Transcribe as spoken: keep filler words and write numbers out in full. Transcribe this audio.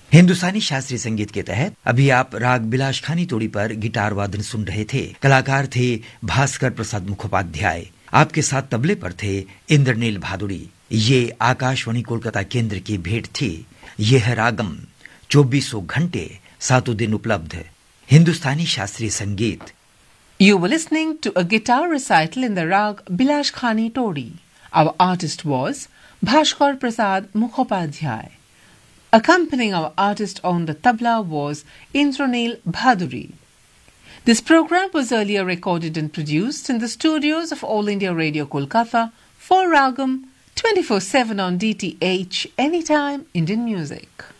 हिंदुस्तानी शास्त्रीय संगीत के तहत अभी आप राग बिलाश खानी तोड़ी पर गिटार वादन सुन रहे थे। कलाकार थे भास्कर प्रसाद मुखोपाध्याय। आपके साथ तबले पर थे इंद्रनील भादुड़ी। ये आकाशवाणी कोलकाता केंद्र की भेंट थी। ये है रागम, चौबीसों घंटे सातों दिन उपलब्ध हिंदुस्तानी शास्त्रीय संगीत। You were listening to a guitar recital in the rag Bilash Khani Todi. Our artist was Bhaskar Prasad Mukhopadhyay. Accompanying our artist on the tabla was Indranil Bhaduri. This program was earlier recorded and produced in the studios of All India Radio Kolkata for Ragam twenty-four seven on D T H Anytime Indian Music.